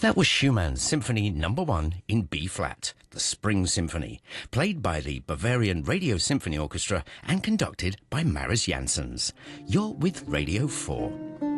That was Schumann's Symphony No. 1 in B-flat, the Spring Symphony, played by the Bavarian Radio Symphony Orchestra and conducted by Maris Janssens. You're with Radio 4.